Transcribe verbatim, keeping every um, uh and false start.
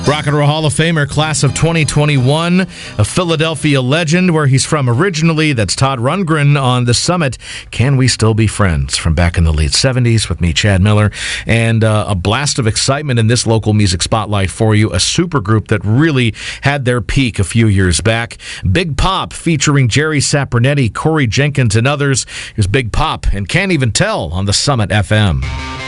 Rock and Roll Hall of Famer, class of twenty twenty-one, a Philadelphia legend, where he's from originally. That's Todd Rundgren on The Summit. Can We Still Be Friends? From back in the late seventies with me, Chad Miller. And uh, a blast of excitement in this local music spotlight for you. A supergroup that really had their peak a few years back. Big Pop, featuring Jerry Sapernetti, Corey Jenkins, and others. Here's Big Pop and Can't Even Tell on The Summit F M.